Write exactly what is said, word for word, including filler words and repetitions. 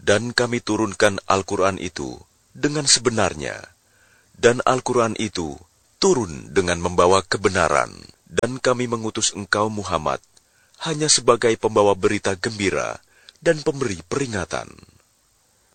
Dan kami turunkan Al-Quran itu dengan sebenarnya, dan Al-Quran itu turun dengan membawa kebenaran. Dan kami mengutus engkau Muhammad hanya sebagai pembawa berita gembira dan pemberi peringatan.